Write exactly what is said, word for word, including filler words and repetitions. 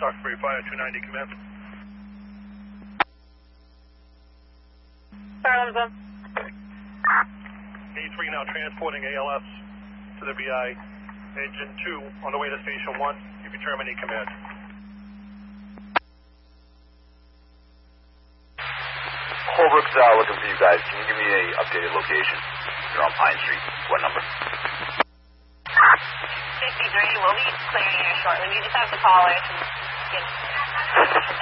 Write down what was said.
Stockbury Fire two ninety, command. Sorry, E three now transporting A L S to the V I. Engine two on the way to Station one. U P Germany, command. Holbrook's uh, looking for you guys. Can you give me a updated location? You're on Pine Street. What number? fifty-three, we'll be clearing you shortly. We just have the callers.